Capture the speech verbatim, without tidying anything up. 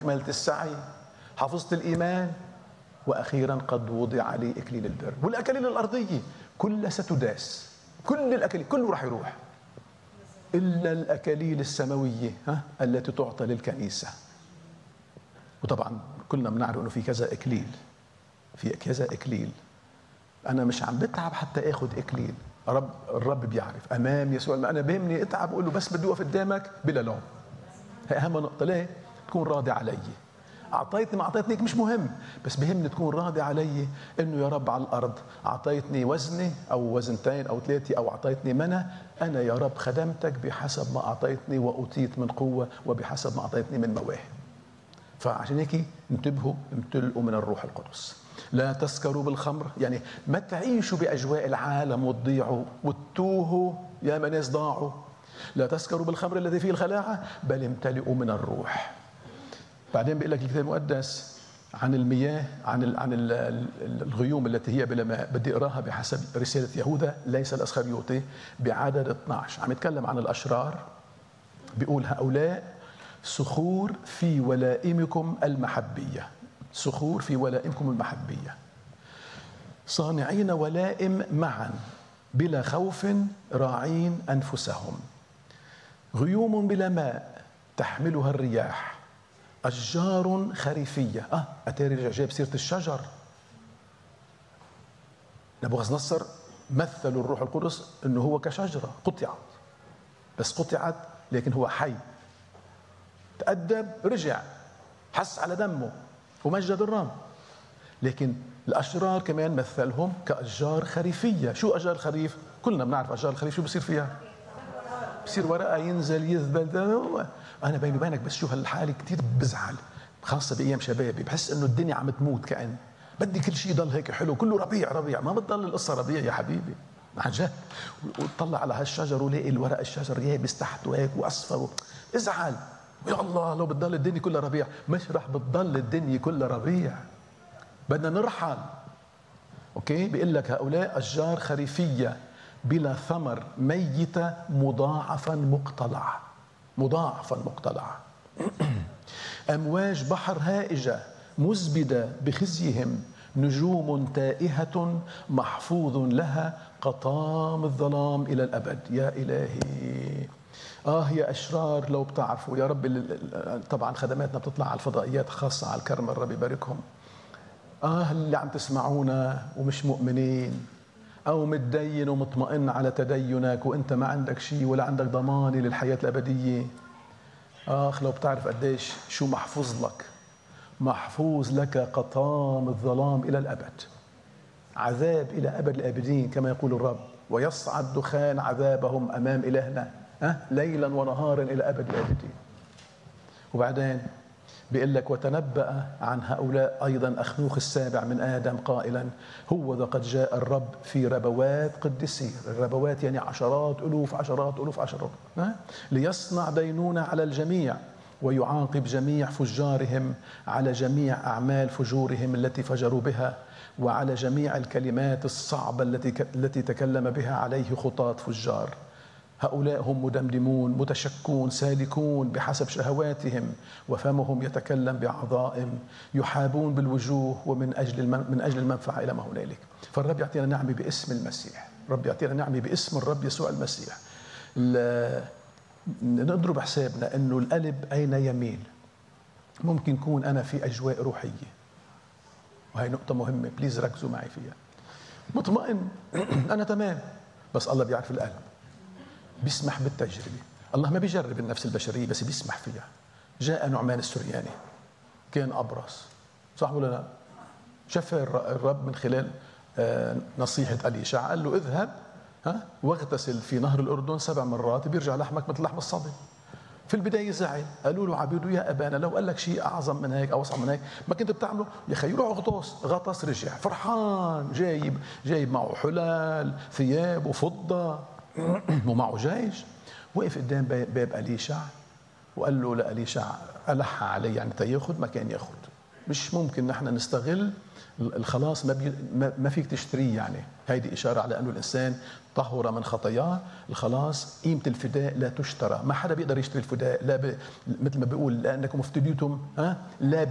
أكملت السعي، حفظت الإيمان، وأخيرا قد وضع لي إكليل البر. والأكاليل الأرضية كلها ستداس، كل الأكاليل كله راح يروح إلا الأكاليل السماوية ها التي تعطى للكنيسة. وطبعا كلنا بنعرف أنه في كذا إكليل، في كذا إكليل. أنا مش عم بتعب حتى آخذ إكليل، رب الرب بيعرف أمام يسوع. أنا بهمني أتعب وأقول له بس بدي أوقف قدامك بلا لوم. هي أهم نقطة. ليه؟ تكون راضي علي. أعطيتني ما أعطيتنيك مش مهم، بس بهمني تكون راضي علي إنه يا رب على الأرض أعطيتني وزني أو وزنتين أو ثلاثة أو أعطيتني منى، أنا يا رب خدمتك بحسب ما أعطيتني وأوتيت من قوة وبحسب ما أعطيتني من مواهب. فعشان هيك انتبهوا، امتلئوا من الروح القدس. لا تسكروا بالخمر، يعني ما تعيشوا بأجواء العالم وتضيعوا وتتوهوا يا من ناس ضاعوا. لا تسكروا بالخمر الذي فيه الخلاعة بل امتلئوا من الروح. بعدين بيقول لك الكتاب المقدس عن المياه، عن ال عن ال الغيوم التي هي بلا ماء. بدي اقراها بحسب رسالة يهوذا ليس الاسخريوطي بعدد اثناشر. عم يتكلم عن الاشرار، بيقول هؤلاء صخور في ولائمكم المحبية، صخور في ولائمكم المحبية، صانعين ولائم معا بلا خوف راعين أنفسهم، غيوم بلا ماء تحملها الرياح، أشجار خريفية. أه أتاري رجع جايب سيرة الشجر. نبوخذ نصر مثلوا الروح القدس أنه هو كشجرة قطعت، بس قطعت لكن هو حي، تأدب رجع حس على دمه ومجد الرب. لكن الأشرار كمان مثلهم كأشجار خريفية. شو أشجار خريف؟ كلنا بنعرف أشجار الخريف شو بصير فيها؟ بصير ورقة ينزل يذبل. أنا بيني وبينك بس شو هالحالة كتير بزعل، خاصة بأيام شبابي، بحس إنه الدنيا عم تموت، كأن بدي كل شيء يضل هيك حلو، كله ربيع ربيع. ما بتضل القصة ربيع يا حبيبي عن جد. وتطلع على هالشجر ولاقي الورق الشجر يابس تحته هيك وأصفر، ازعل يا الله لو بتضل الدنيا كلها ربيع. مش رح بتضل الدنيا كلها ربيع، بدنا نرحل. اوكي، بيقول لك هؤلاء أشجار خريفية بلا ثمر ميتة مضاعفا مقتلع، مضاعفا مقتلع. أمواج بحر هائجة مزبدة بخزيهم، نجوم تائهة محفوظ لها قطام الظلام إلى الأبد. يا إلهي، آه يا أشرار لو بتعرفوا يا رب. طبعا خدماتنا بتطلع على الفضائيات خاصة على الكرمة، الرب يباركهم. آه اللي عم تسمعونا ومش مؤمنين أو متدين ومطمئن على تدينك وأنت ما عندك شيء ولا عندك ضمانة للحياة الأبدية. آخ لو بتعرف قديش شو محفوظ لك. محفوظ لك قطام الظلام إلى الأبد، عذاب إلى أبد الآبدين كما يقول الرب، ويصعد دخان عذابهم أمام إلهنا أه؟ ليلا ونهارا إلى أبد الآبدين. وبعدين بيقول لك وتنبأ عن هؤلاء أيضا أخنوخ السابع من آدم قائلا هو ذا قد جاء الرب في ربوات قدسيه. الربوات يعني عشرات ألوف عشرات ألوف عشرات أه؟ ليصنع دينونة على الجميع ويعاقب جميع فجارهم على جميع أعمال فجورهم التي فجروا بها وعلى جميع الكلمات الصعبة التي التي تكلم بها عليه خطاة فجار. هؤلاء هم مدمدمون متشكون سالكون بحسب شهواتهم، وفمهم يتكلم بعظائم، يحابون بالوجوه ومن أجل من أجل المنفعة إلى ما هنالك. فالرب يعطينا نعمة باسم المسيح، الرب يعطينا نعمة باسم الرب يسوع المسيح. نضرب حسابنا إنه القلب أين يميل. ممكن يكون أنا في أجواء روحية، وهي نقطة مهمة بليز ركزوا معي فيها. مطمئن أنا تمام، بس الله بيعرف القلب، بيسمح بالتجربة. الله ما بيجرب النفس البشرية بس بيسمح فيها. جاء نعمان السرياني كان أبرص، صح ولا لا؟ شفى الرب من خلال نصيحة أليشع، قال له اذهب ها واغتسل في نهر الأردن سبع مرات بيرجع لحمك مثل لحم الصبي. في البداية زعل، قالوا له عبيده يا أبانا لو قال لك شيء أعظم من هيك أو أصعب من هيك ما كنت بتعمله. يا خي روح اغطس، غطس رجع فرحان، جايب جايب معه حلال ثياب وفضة ومعه جيش. وقف قدام باب أليشع وقال له لأليشع ألح علي يعني تياخد ما كان ياخد مش ممكن نحن نستغل الخلاص، ما, بي ما فيك تشتريه. يعني هيدي إشارة على أنه الإنسان طهر من خطاياه. الخلاص قيمة الفداء لا تشترى، ما حدا بيقدر يشتري الفداء، لا ب... مثل ما بيقول لأنكم افتديتم ها لا